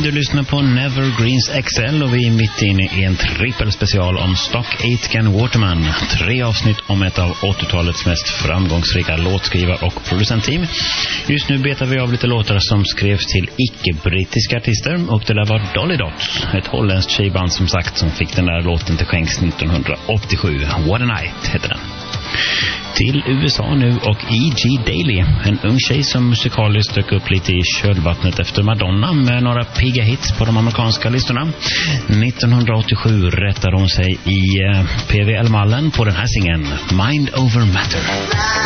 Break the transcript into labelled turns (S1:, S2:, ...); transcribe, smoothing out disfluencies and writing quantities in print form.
S1: Du lyssnar på Nevergreens XL och vi är mitt inne i en trippelspecial om Stock Aitken Waterman. 3 avsnitt om ett av 80-talets mest framgångsrika låtskrivar- och producentteam. Just nu betar vi av lite låtar som skrevs till icke-brittiska artister, och det där var Dolly Dots, ett holländskt tjejband som sagt, som fick den där låten till skänks 1987. What a Night heter den. Till USA nu och E.G. Daily, en ung tjej som musikaliskt dök upp lite i kölvattnet efter Madonna med några pigga hits på de amerikanska listorna. 1987 rättade hon sig i PVL-mallen på den här singeln Mind Over Matter.